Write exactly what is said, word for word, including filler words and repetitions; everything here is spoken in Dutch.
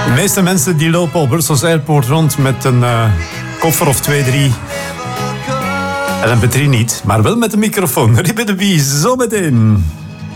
De meeste mensen die lopen op Brussels Airport rond met een uh, koffer of twee, drie. En een batterie niet, maar wel met een microfoon. Ribbe de Bie, zo meteen.